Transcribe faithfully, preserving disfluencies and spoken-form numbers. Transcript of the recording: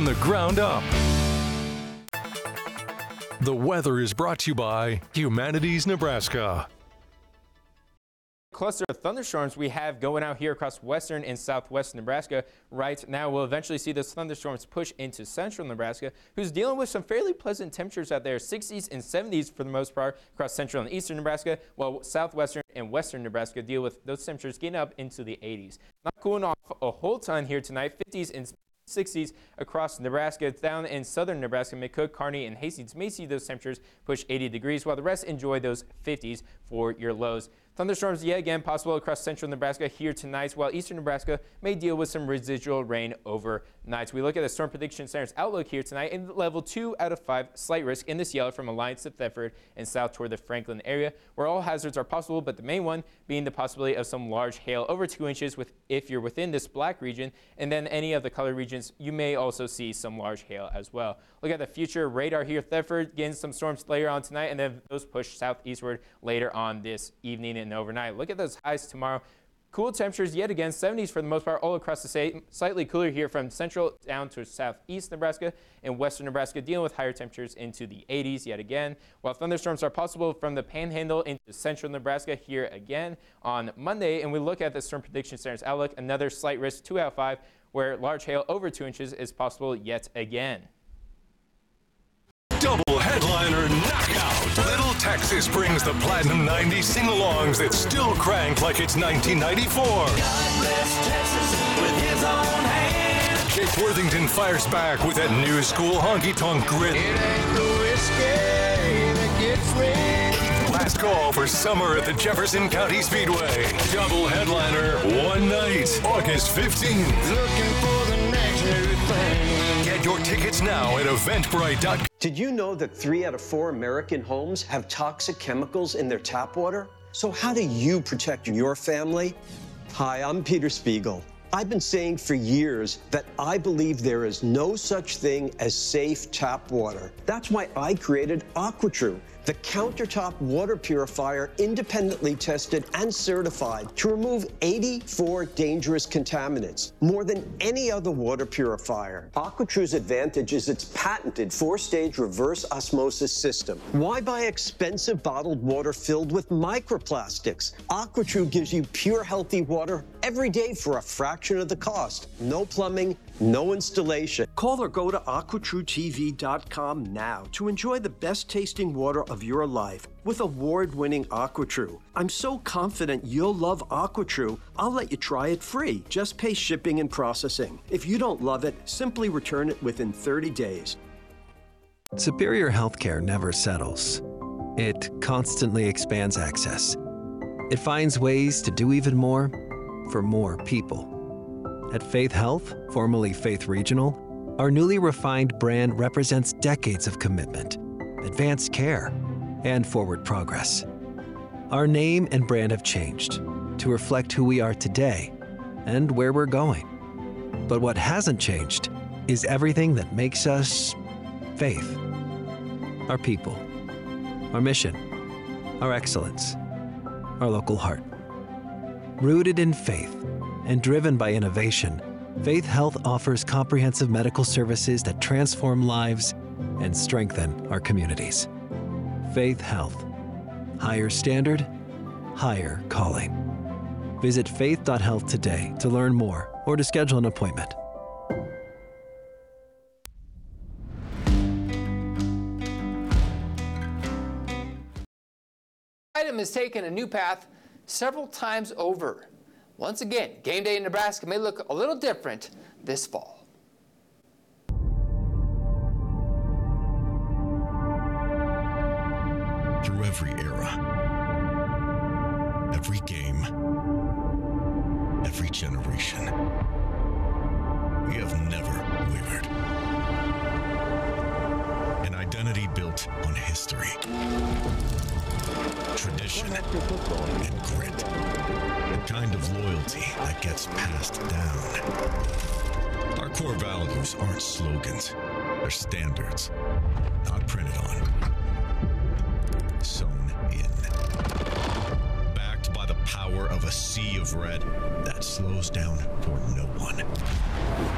the ground up. The weather is brought to you by Humanities Nebraska. Cluster of thunderstorms we have going out here across western and southwest Nebraska right now. We'll eventually see those thunderstorms push into central Nebraska, who's dealing with some fairly pleasant temperatures out there, sixties and seventies for the most part across central and eastern Nebraska, while southwestern and western Nebraska deal with those temperatures getting up into the eighties. Not cooling off a whole ton here tonight, fifties and sixties across Nebraska. Down in southern Nebraska, McCook, Kearney, and Hastings may see those temperatures push eighty degrees, while the rest enjoy those fifties for your lows. Thunderstorms yet again possible across central Nebraska here tonight, while eastern Nebraska may deal with some residual rain overnight. We look at the Storm Prediction Center's outlook here tonight in level two out of five, slight risk in this yellow from Alliance to Thetford and south toward the Franklin area, where all hazards are possible, but the main one being the possibility of some large hail over two inches with if you're within this black region, and then any of the color regions, you may also see some large hail as well. Look at the future radar here. Thetford getting some storms later on tonight, and then those push southeastward later on this evening and overnight. Look at those highs tomorrow. Cool temperatures yet again, seventies for the most part all across the state. Slightly cooler here from central down to southeast Nebraska and western Nebraska, dealing with higher temperatures into the eighties yet again. While thunderstorms are possible from the Panhandle into central Nebraska here again on Monday. And we look at the Storm Prediction Center's outlook, another slight risk, two out of five, where large hail over two inches is possible yet again. Double headliner knockout. Little Texas brings the Platinum ninety sing-alongs that still crank like it's nineteen ninety-four. God bless Texas with his own hand. Jake Worthington fires back with that new school honky-tonk grit. It ain't the whiskey that gets me. Last call for summer at the Jefferson County Speedway. Double headliner, one night, August fifteenth. Looking for the next new thing. Get your tickets now at eventbrite dot com. Did you know that three out of four American homes have toxic chemicals in their tap water? So how do you protect your family? Hi, I'm Peter Spiegel. I've been saying for years that I believe there is no such thing as safe tap water. That's why I created AquaTrue, the countertop water purifier independently tested and certified to remove eighty-four dangerous contaminants, more than any other water purifier. AquaTrue's advantage is its patented four-stage reverse osmosis system. Why buy expensive bottled water filled with microplastics? AquaTrue gives you pure, healthy water every day for a fraction of the cost. No plumbing, no installation. Call or go to aqua true T V dot com now to enjoy the best tasting water of your life with award-winning AquaTrue. I'm so confident you'll love AquaTrue, I'll let you try it free. Just pay shipping and processing. If you don't love it, simply return it within thirty days. Superior Healthcare never settles. It constantly expands access. It finds ways to do even more for more people. At Faith Health, formerly Faith Regional, our newly refined brand represents decades of commitment, advanced care, and forward progress. Our name and brand have changed to reflect who we are today and where we're going. But what hasn't changed is everything that makes us Faith. Our people, our mission, our excellence, our local heart. Rooted in faith and driven by innovation, Faith Health offers comprehensive medical services that transform lives and strengthen our communities. Faith Health. Higher standard, higher calling. Visit faith dot health today to learn more or to schedule an appointment. Item has taken a new path several times over. Once again, game day in Nebraska may look a little different this fall. Through every era, every game, every generation, we have never wavered. An identity built on history, tradition, and grit. The kind of loyalty that gets passed down. Our core values aren't slogans, they're standards, not printed on, sewn in. Backed by the power of a sea of red that slows down for no one.